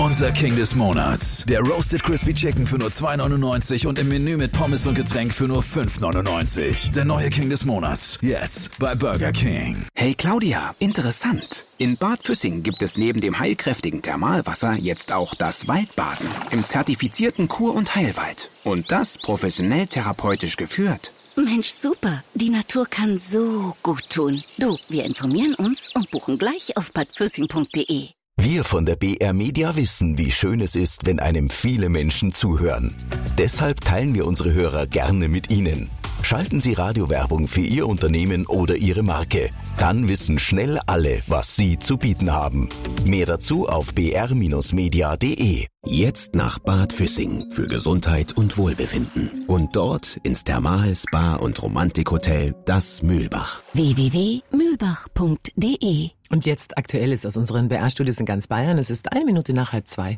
Unser King des Monats. Der Roasted Crispy Chicken für nur 2,99 und im Menü mit Pommes und Getränk für nur 5,99. Der neue King des Monats. Jetzt bei Burger King. Hey Claudia, interessant. In Bad Füssing gibt es neben dem heilkräftigen Thermalwasser jetzt auch das Waldbaden. Im zertifizierten Kur- und Heilwald. Und das professionell therapeutisch geführt. Mensch, super. Die Natur kann so gut tun. Du, wir informieren uns und buchen gleich auf badfüssing.de. Wir von der BR Media wissen, wie schön es ist, wenn einem viele Menschen zuhören. Deshalb teilen wir unsere Hörer gerne mit Ihnen. Schalten Sie Radiowerbung für Ihr Unternehmen oder Ihre Marke. Dann wissen schnell alle, was Sie zu bieten haben. Mehr dazu auf br-media.de. Jetzt nach Bad Füssing für Gesundheit und Wohlbefinden. Und dort ins Thermal-, Spa- und Romantikhotel Das Mühlbach. www.mühlbach.de. Und jetzt Aktuelles aus unseren BR-Studios in ganz Bayern. Es ist 1:01:30.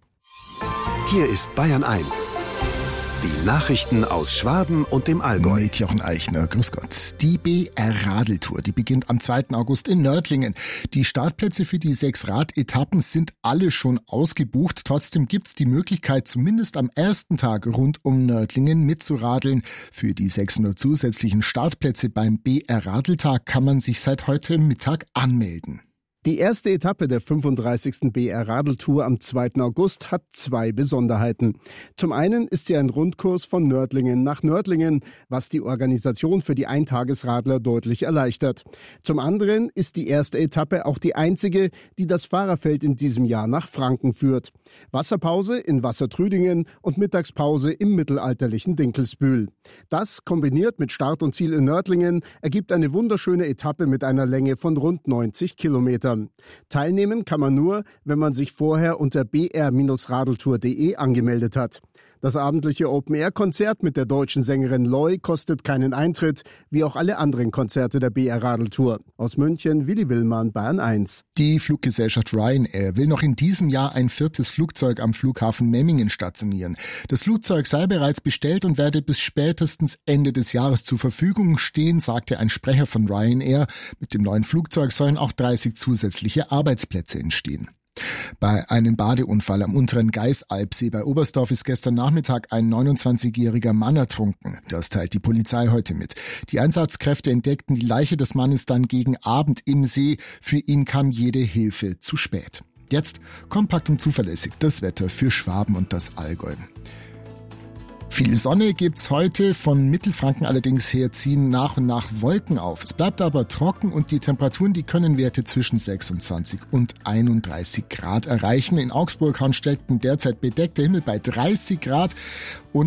Hier ist Bayern 1. Die Nachrichten aus Schwaben und dem Allgäu. Mit Jochen Eichner, grüß Gott. Die BR-Radeltour, die beginnt am 2. August in Nördlingen. Die Startplätze für die 6 Radetappen sind alle schon ausgebucht. Trotzdem gibt's die Möglichkeit, zumindest am ersten Tag rund um Nördlingen mitzuradeln. Für die 600 zusätzlichen Startplätze beim BR-Radeltag kann man sich seit heute Mittag anmelden. Die erste Etappe der 35. BR-Radeltour am 2. August hat 2 Besonderheiten. Zum einen ist sie ein Rundkurs von Nördlingen nach Nördlingen, was die Organisation für die Eintagesradler deutlich erleichtert. Zum anderen ist die erste Etappe auch die einzige, die das Fahrerfeld in diesem Jahr nach Franken führt. Wasserpause in Wassertrüdingen und Mittagspause im mittelalterlichen Dinkelsbühl. Das, kombiniert mit Start und Ziel in Nördlingen, ergibt eine wunderschöne Etappe mit einer Länge von rund 90 Kilometern. Teilnehmen kann man nur, wenn man sich vorher unter br-radeltour.de angemeldet hat. Das abendliche Open-Air-Konzert mit der deutschen Sängerin Loy kostet keinen Eintritt, wie auch alle anderen Konzerte der BR-Radeltour. Aus München, Willi Willmann, Bayern 1. Die Fluggesellschaft Ryanair will noch in diesem Jahr ein 4. Flugzeug am Flughafen Memmingen stationieren. Das Flugzeug sei bereits bestellt und werde bis spätestens Ende des Jahres zur Verfügung stehen, sagte ein Sprecher von Ryanair. Mit dem neuen Flugzeug sollen auch 30 zusätzliche Arbeitsplätze entstehen. Bei einem Badeunfall am unteren Geisalpsee bei Oberstdorf ist gestern Nachmittag ein 29-jähriger Mann ertrunken. Das teilt die Polizei heute mit. Die Einsatzkräfte entdeckten die Leiche des Mannes dann gegen Abend im See. Für ihn kam jede Hilfe zu spät. Jetzt kompakt und zuverlässig das Wetter für Schwaben und das Allgäu. Viel Sonne gibt's heute, von Mittelfranken allerdings her ziehen nach und nach Wolken auf. Es bleibt aber trocken und die Temperaturen, die können Werte zwischen 26 und 31 Grad erreichen. In Augsburg stellten derzeit bedeckter Himmel bei 30 Grad und